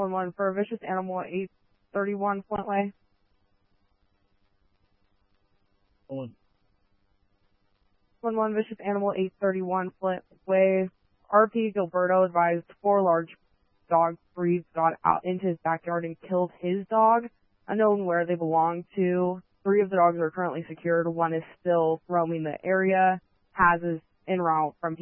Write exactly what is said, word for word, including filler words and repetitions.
one one for a vicious animal at eight thirty-one Flint Way. One. one one vicious animal eight thirty-one Flint Way. R P Gilberto advised four large dog breeds got out into his backyard and killed his dog. Unknown where they belong to. Three of the dogs are currently secured. One is still roaming the area. Has is en route from